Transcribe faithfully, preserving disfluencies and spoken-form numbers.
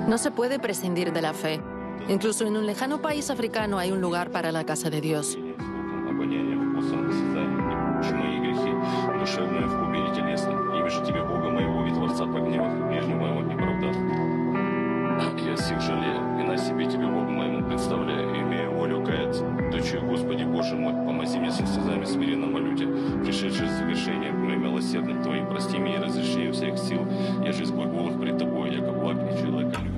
No se puede prescindir de la fe. Incluso en un lejano país africano hay un lugar para la casa de Dios. Душевную в купе и телесном. И вижу тебе Бога моего и Творца по гневах, ближнего моего не оправдав. Я сих жалею, и на себе тебе Богу моему представляю, и имею волю каяться. Дочью, Господи Боже мой, помози мне со слезами смиренно молю тебя, пришедшие в завершение, мой милосердным Твоим, прости меня и разреши всех сил, я же из глаголов пред Тобой, яко благ и человека.